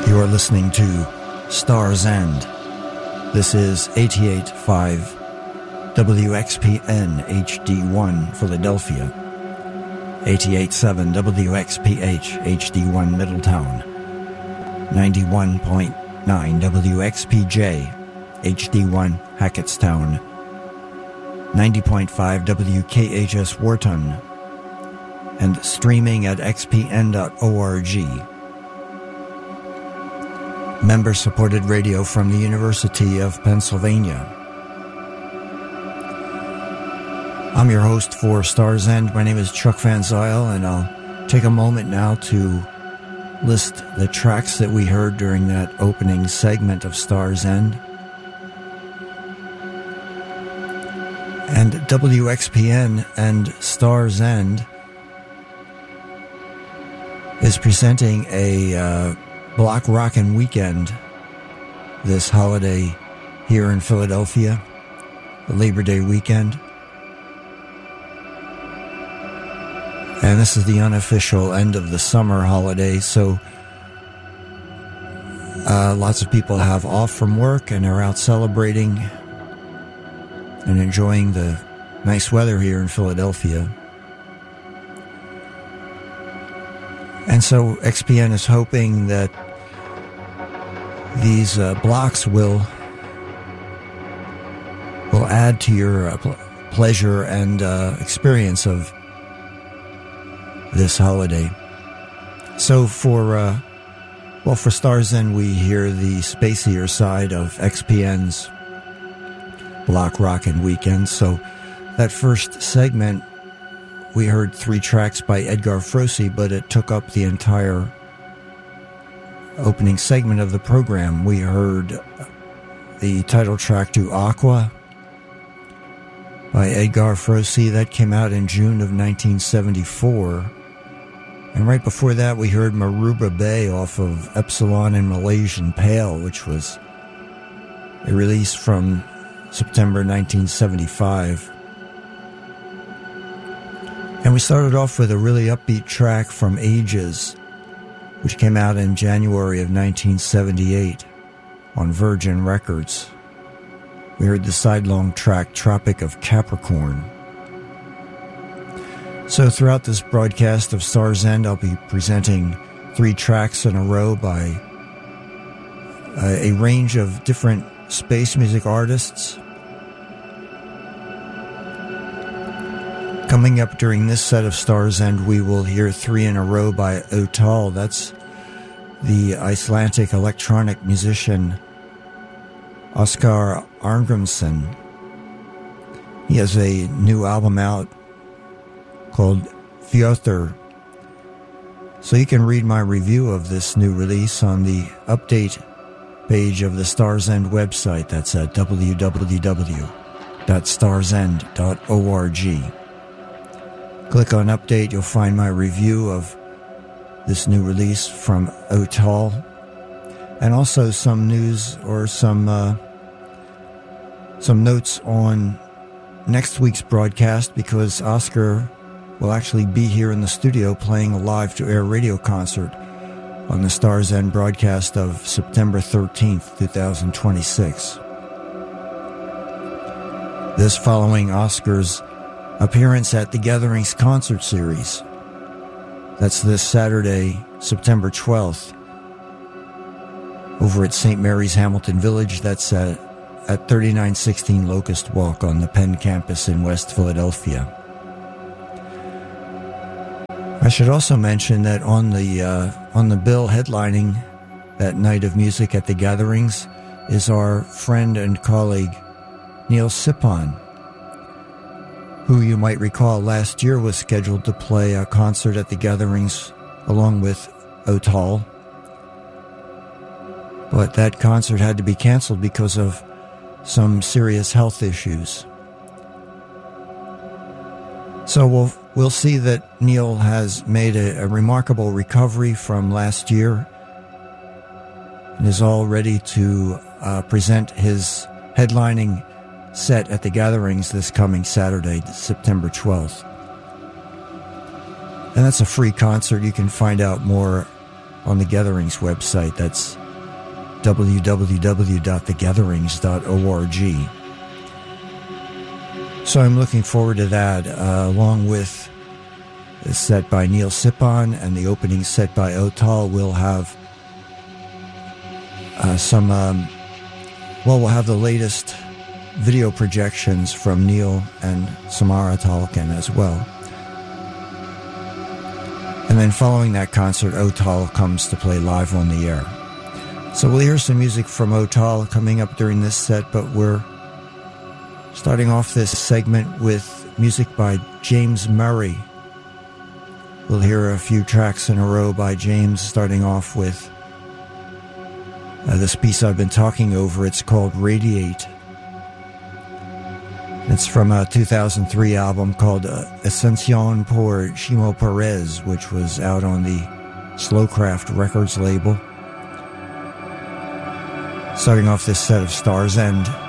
You are listening to Star's End. This is 88.5 WXPN HD1 Philadelphia, 88.7 WXPH HD1 Middletown, 91.9 WXPJ HD1 Hackettstown, 90.5 WKHS Wharton, and streaming at xpn.org. Member-supported radio from the University of Pennsylvania. I'm your host for Star's End. My name is Chuck Van Zyl, and I'll take a moment now to list the tracks that we heard during that opening segment of Star's End. And WXPN and Star's End is presenting a Block Rockin' Weekend this holiday here in Philadelphia, the Labor Day weekend. And this is the unofficial end of the summer holiday, so lots of people have off from work and are out celebrating and enjoying the nice weather here in Philadelphia. And so XPN is hoping that these blocks will add to your pleasure and experience of this holiday. So for Star's End, we hear the spacier side of XPN's Block Rockin' Weekend. So that first segment, we heard 3 tracks by Edgar Froese, but it took up the entire opening segment of the program. We heard the title track to Aqua by Edgar Froese. That came out in June of 1974. And right before that, we heard Maruba Bay off of Epsilon and Malaysian Pale, which was a release from September 1975. And we started off with a really upbeat track from Ages, which came out in January of 1978 on Virgin Records. We heard the sidelong track Tropic of Capricorn. So throughout this broadcast of Star's End, I'll be presenting 3 tracks in a row by a range of different space music artists. Coming up during this set of Star's End, we will hear 3 in a row by Otal. That's the Icelandic electronic musician Oskar Arngrimsson. He has a new album out called Fjötr. So you can read my review of this new release on the update page of the Star's End website. That's at www.starsend.org. Click on Update, you'll find my review of this new release from Otal, and also some news or some notes on next week's broadcast, because Oscar will actually be here in the studio playing a live-to-air radio concert on the Star's End broadcast of September 13th, 2026. This following Oscar's appearance at the Gatherings concert series. That's this Saturday, September 12th, over at St. Mary's Hamilton Village. That's at 3916 Locust Walk on the Penn campus in West Philadelphia. I should also mention that on the bill headlining that night of music at the Gatherings is our friend and colleague Neil Sipon, who you might recall last year was scheduled to play a concert at the Gatherings along with Otal. But that concert had to be canceled because of some serious health issues. So we'll see that Neil has made a remarkable recovery from last year and is all ready to present his headlining set at the Gatherings this coming Saturday, September 12th. And that's a free concert. You can find out more on the Gatherings website. That's www.thegatherings.org. So I'm looking forward to that, along with a set by Neil Sipon and the opening set by Otal. We'll have we'll have the latest video projections from Neil and Samara Tolkien as well. And then following that concert, Otal comes to play live on the air. So we'll hear some music from Otal coming up during this set, but we're starting off this segment with music by James Murray. We'll hear a few tracks in a row by James, starting off with this piece I've been talking over. It's called Radiate. It's from a 2003 album called Ascension por Chimo Perez, which was out on the Slowcraft Records label. Starting off this set of Star's End.